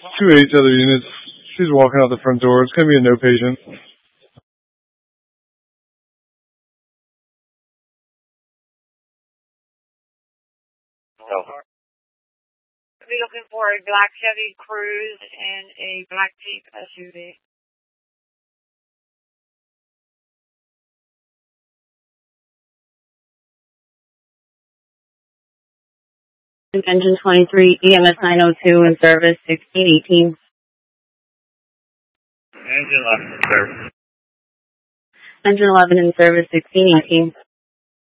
2H other units. She's walking out the front door. It's going to be a no patient. I'll be looking for a black Chevy Cruze and a black Jeep SUV. Engine 23, EMS 902 in service 1618. Engine 11 in service. Engine 11 in service 1618.